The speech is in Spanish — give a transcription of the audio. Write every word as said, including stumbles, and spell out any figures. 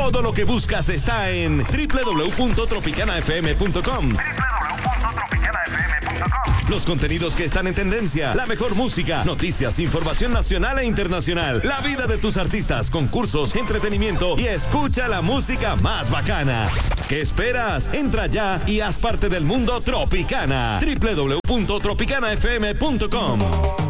Todo lo que buscas está en doble u doble u doble u punto tropicana f m punto com. doble u doble u doble u punto tropicana f m punto com. Los contenidos que están en tendencia, la mejor música, noticias, información nacional e internacional, la vida de tus artistas, concursos, entretenimiento y escucha la música más bacana. ¿Qué esperas? Entra ya y haz parte del mundo Tropicana. doble u doble u doble u punto tropicana f m punto com.